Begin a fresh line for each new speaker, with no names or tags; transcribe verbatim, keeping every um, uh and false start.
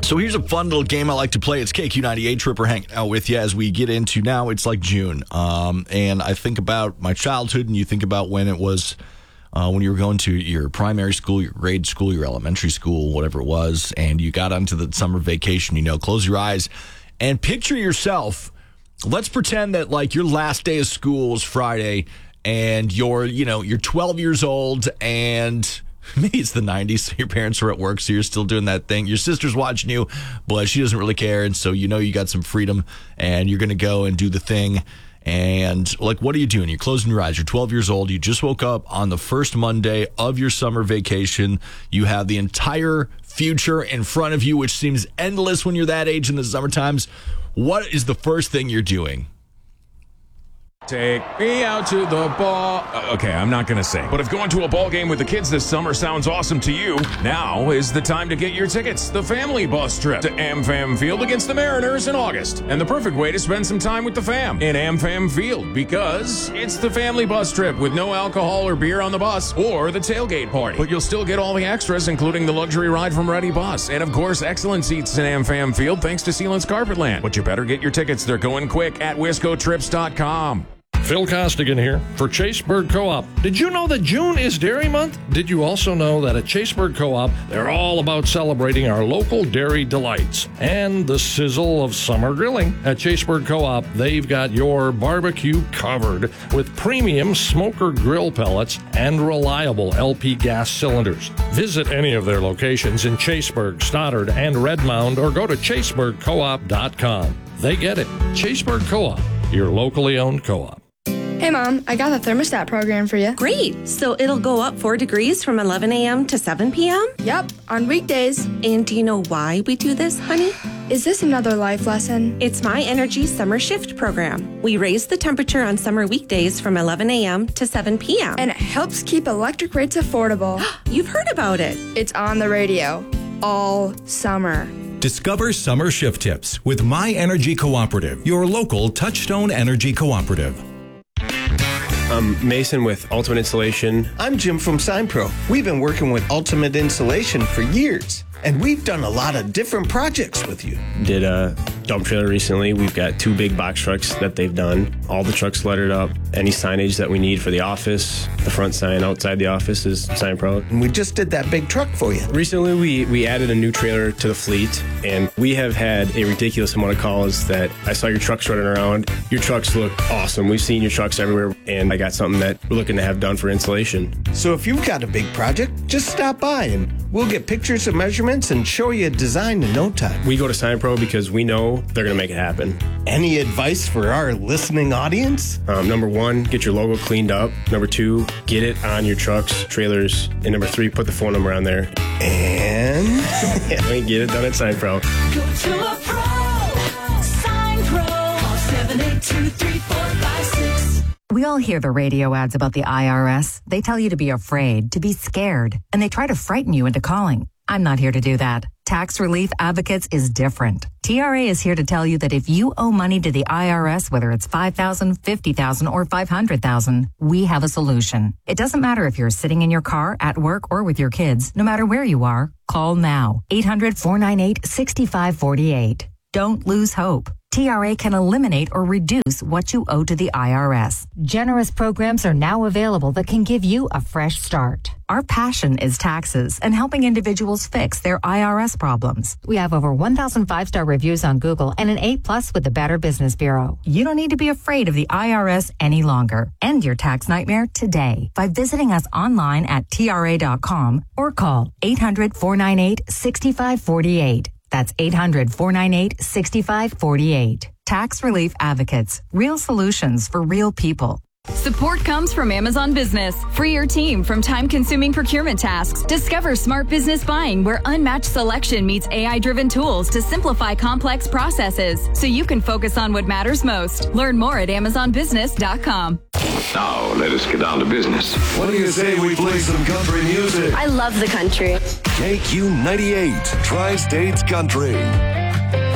So here's a fun little game I like to play. It's K Q ninety-eight Tripper hanging out with you as we get into now. It's like June. Um, and I think about my childhood, and you think about when it was uh, when you were going to your primary school, your grade school, your elementary school, whatever it was, and you got onto the summer vacation. You know, close your eyes and picture yourself. Let's pretend that like your last day of school was Friday, and you're, you know, you're twelve years old, and maybe it's the nineties, so your parents are at work, so you're still doing that thing. Your sister's watching you, but she doesn't really care, and so you know you got some freedom, and you're going to go and do the thing. And, like, what are you doing? You're closing your eyes. You're twelve years old. You just woke up on the first Monday of your summer vacation. You have the entire future in front of you, which seems endless when you're that age in the summer times. What is the first thing you're doing?
Take me out to the ball. Uh, okay, I'm not going to say. But if going to a ball game with the kids this summer sounds awesome to you, now is the time to get your tickets. The family bus trip to AmFam Field against the Mariners in August. And the perfect way to spend some time with the fam in AmFam Field, because it's the family bus trip with no alcohol or beer on the bus or the tailgate party. But you'll still get all the extras, including the luxury ride from Ready Bus. And, of course, excellent seats in AmFam Field thanks to Sealant's Carpetland. But you better get your tickets. They're going quick at wisco trips dot com.
Phil Costigan here for Chaseburg Co-op. Did you know that June is Dairy Month? Did you also know that at Chaseburg Co-op, they're all about celebrating our local dairy delights and the sizzle of summer grilling? At Chaseburg Co-op, they've got your barbecue covered with premium smoker grill pellets and reliable L P gas cylinders. Visit any of their locations in Chaseburg, Stoddard, and Redmond, or go to chaseburg co op dot com. They get it. Chaseburg Co-op, your locally owned co-op.
Hey, Mom, I got the thermostat program for you.
Great. So it'll go up four degrees from eleven a.m. to seven p.m.?
Yep, on weekdays.
And do you know why we do this, honey?
Is this another life lesson?
It's My Energy Summer Shift program. We raise the temperature on summer weekdays from eleven a.m. to seven p.m.
And it helps keep electric rates affordable.
You've heard about it.
It's on the radio all summer.
Discover summer shift tips with My Energy Cooperative, your local Touchstone Energy Cooperative.
I'm Mason with Ultimate Insulation.
I'm Jim from SignPro. We've been working with Ultimate Insulation for years, and we've done a lot of different projects with you.
Did a dump trailer recently. We've got two big box trucks that they've done. All the trucks lettered up. Any signage that we need for the office, the front sign outside the office is SignPro.
And we just did that big truck for you.
Recently, we, we added a new trailer to the fleet, and we have had a ridiculous amount of calls that I saw your trucks running around. Your trucks look awesome. We've seen your trucks everywhere, and I got something that we're looking to have done for insulation.
So if you've got a big project, just stop by and we'll get pictures and measurements and show you a design in no time.
We go to SignPro because we know they're going to make it happen.
Any advice for our listening audience?
Um, number one, get your logo cleaned up. Number two, get it on your trucks, trailers. And number three, put the phone number on there.
And
yeah, we get it done at SignPro.
Go to a pro. SignPro. Call seven eight two, three four five six.
We all hear the radio ads about the I R S. They tell you to be afraid, to be scared, and they try to frighten you into calling. I'm not here to do that. Tax Relief Advocates is different. T R A is here to tell you that if you owe money to the I R S, whether it's five thousand dollars, fifty thousand dollars, or five hundred thousand dollars, we have a solution. It doesn't matter if you're sitting in your car, at work, or with your kids. No matter where you are, call now. eight hundred, four nine eight, six five four eight. Don't lose hope. T R A can eliminate or reduce what you owe to the I R S. Generous programs are now available that can give you a fresh start. Our passion is taxes and helping individuals fix their I R S problems. We have over one thousand five-star reviews on Google and an A plus with the Better Business Bureau. You don't need to be afraid of the I R S any longer. End your tax nightmare today by visiting us online at T R A dot com or call eight hundred, four nine eight, six five four eight. That's eight hundred, four nine eight, six five four eight. Tax Relief Advocates. Real solutions for real people.
Support comes from Amazon Business. Free your team from time-consuming procurement tasks. Discover smart business buying where unmatched selection meets A I-driven tools to simplify complex processes so you can focus on what matters most. Learn more at amazon business dot com.
Now, let us get down to business.
What do you say we play some country music?
I love the country.
K Q ninety-eight, Tri-States Country.